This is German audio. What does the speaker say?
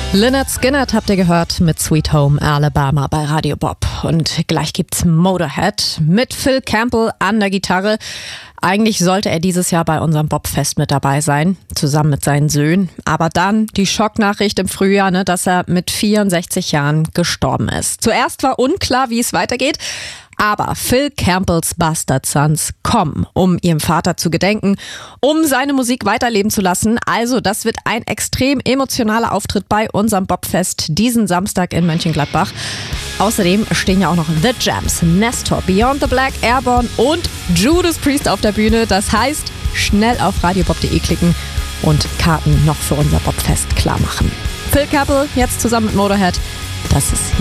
Lynyrd Skynyrd habt ihr gehört mit Sweet Home Alabama bei Radio Bob. Und gleich gibt's Motorhead mit Phil Campbell an der Gitarre. Eigentlich sollte er dieses Jahr bei unserem Bobfest mit dabei sein, zusammen mit seinen Söhnen. Aber dann die Schocknachricht im Frühjahr, dass er mit 64 Jahren gestorben ist. Zuerst war unklar, wie es weitergeht. Aber Phil Campbells Bastard Sons kommen, um ihrem Vater zu gedenken, um seine Musik weiterleben zu lassen. Also das wird ein extrem emotionaler Auftritt bei unserem Bobfest diesen Samstag in Mönchengladbach. Außerdem stehen ja auch noch The Jams, Nestor, Beyond the Black, Airborne und Judas Priest auf der Bühne. Das heißt, schnell auf radiobob.de klicken und Karten noch für unser Bobfest klar machen. Phil Campbell jetzt zusammen mit Motorhead. Das ist